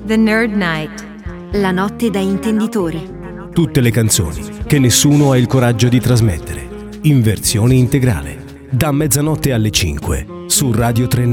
The Nerd Night. La notte da intenditori. Tutte le canzoni che nessuno ha il coraggio di trasmettere, in versione integrale, da mezzanotte alle 5 su Radio 3.